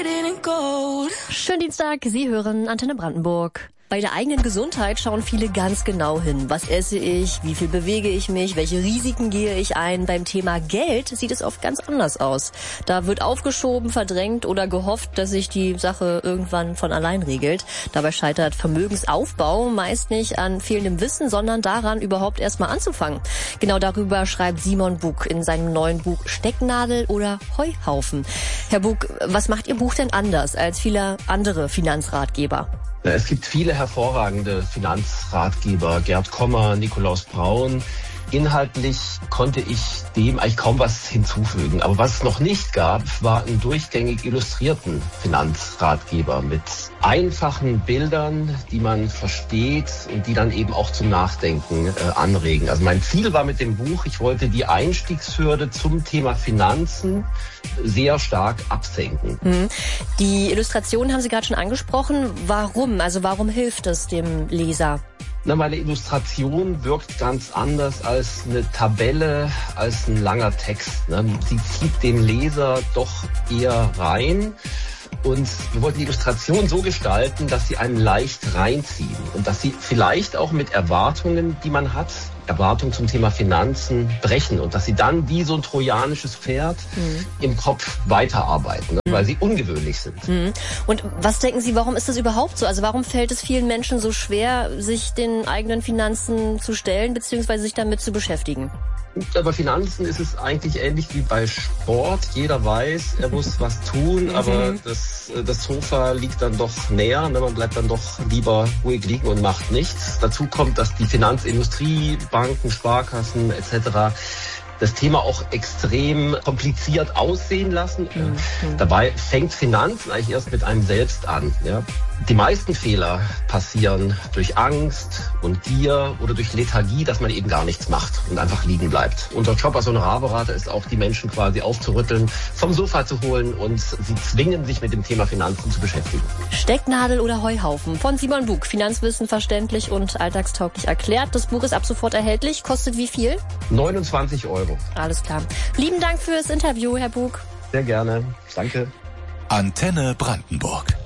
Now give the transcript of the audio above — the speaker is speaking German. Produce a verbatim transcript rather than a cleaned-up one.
Schönen Dienstag, Sie hören Antenne Brandenburg. Bei der eigenen Gesundheit schauen viele ganz genau hin. Was esse ich? Wie viel bewege ich mich? Welche Risiken gehe ich ein? Beim Thema Geld sieht es oft ganz anders aus. Da wird aufgeschoben, verdrängt oder gehofft, dass sich die Sache irgendwann von allein regelt. Dabei scheitert Vermögensaufbau meist nicht an fehlendem Wissen, sondern daran, überhaupt erstmal anzufangen. Genau darüber schreibt Simon Bug in seinem neuen Buch Stecknadel oder Heuhaufen. Herr Bug, was macht Ihr Buch denn anders als viele andere Finanzratgeber? Es gibt viele hervorragende Finanzratgeber, Gerd Kommer, Nikolaus Braun. Inhaltlich konnte ich dem eigentlich kaum was hinzufügen. Aber was es noch nicht gab, war einen durchgängig illustrierten Finanzratgeber mit einfachen Bildern, die man versteht und die dann eben auch zum Nachdenken äh, anregen. Also mein Ziel war mit dem Buch, ich wollte die Einstiegshürde zum Thema Finanzen sehr stark absenken. Mhm. Die Illustrationen haben Sie gerade schon angesprochen. Warum? Also warum hilft es dem Leser? Na, meine Illustration wirkt ganz anders als eine Tabelle, als ein langer Text. Ne? Sie zieht den Leser doch eher rein. Und wir wollten die Illustration so gestalten, dass sie einen leicht reinziehen und dass sie vielleicht auch mit Erwartungen, die man hat, Erwartungen zum Thema Finanzen brechen und dass sie dann wie so ein trojanisches Pferd mhm. im Kopf weiterarbeiten, ne? mhm. weil sie ungewöhnlich sind. Mhm. Und was denken Sie, warum ist das überhaupt so? Also warum fällt es vielen Menschen so schwer, sich den eigenen Finanzen zu stellen bzw. sich damit zu beschäftigen? Bei Finanzen ist es eigentlich ähnlich wie bei Sport. Jeder weiß, er muss was tun, mhm. aber das, das Sofa liegt dann doch näher. Man bleibt dann doch lieber ruhig liegen und macht nichts. Dazu kommt, dass die Finanzindustrie, Banken, Sparkassen et cetera das Thema auch extrem kompliziert aussehen lassen. Mhm. Dabei fängt Finanzen eigentlich erst mit einem selbst an. Ja. Die meisten Fehler passieren durch Angst und Gier oder durch Lethargie, dass man eben gar nichts macht und einfach liegen bleibt. Unser Job als Honorarberater ist auch, die Menschen quasi aufzurütteln, vom Sofa zu holen und sie zwingen, sich mit dem Thema Finanzen zu beschäftigen. Stecknadel oder Heuhaufen von Simon Bug. Finanzwissen verständlich und alltagstauglich erklärt. Das Buch ist ab sofort erhältlich. Kostet wie viel? neunundzwanzig Euro. Alles klar. Lieben Dank fürs Interview, Herr Bug. Sehr gerne. Danke. Antenne Brandenburg.